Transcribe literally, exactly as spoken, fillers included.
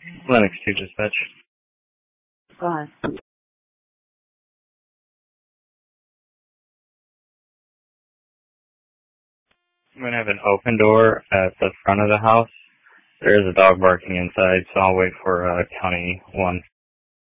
Lennox two dispatch. Go ahead. I'm going to have an open door at the front of the house. There is a dog barking inside, so I'll wait for uh, County one.